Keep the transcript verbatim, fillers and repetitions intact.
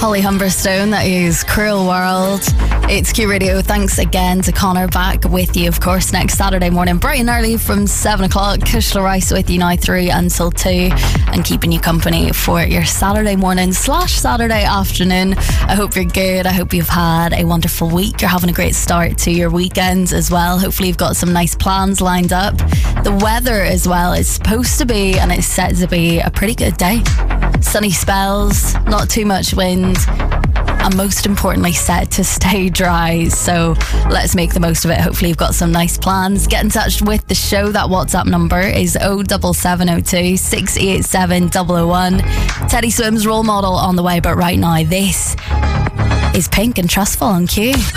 Holly Humberstone, that is Cruel World. It's Q Radio. Thanks again to Connor, back with you, of course, next Saturday morning, bright and early from seven o'clock. Kushla Rice with you now through until two, and keeping you company for your Saturday morning slash Saturday afternoon. I hope you're good. I hope you've had a wonderful week. You're having a great start to your weekends as well. Hopefully you've got some nice plans lined up. The weather as well is supposed to be, and it's set to be, a pretty good day. Sunny spells, not too much wind, and most importantly set to stay dry, so let's make the most of it. Hopefully you've got some nice plans. Get in touch with the show. That WhatsApp number is oh seven seven oh two, six eight seven, zero zero one. Teddy Swims Role Model on the way, but right now this is Pink and Trustful on Q.